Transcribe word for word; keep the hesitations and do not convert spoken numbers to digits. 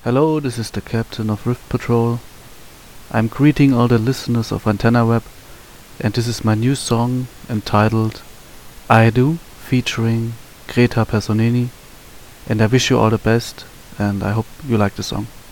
Hello, this is the captain of Rift Patrol. I'm greeting all the listeners of Antenna Web, and this is my new song entitled I Do, featuring Greta Personini. And I wish you all the best, and I hope you like the song.